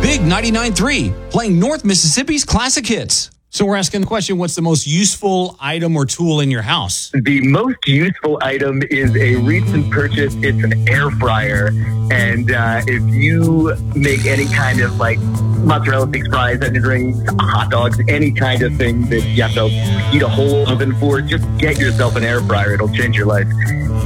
Big 99.3, playing North Mississippi's classic hits. So we're asking the question, what's the most useful item or tool in your house? The most useful item is a recent purchase. It's an air fryer. And if you make any kind of like mozzarella sticks, fries, onion rings, hot dogs, any kind of thing that you have to heat a whole oven for, just get yourself an air fryer. It'll change your life.